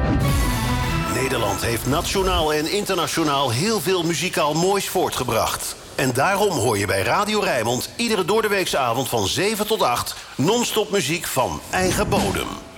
Nederland heeft nationaal en internationaal heel veel muzikaal moois voortgebracht. En daarom hoor je bij Radio Rijnmond iedere doordeweekse avond van 7 tot 8... non-stop muziek van eigen bodem.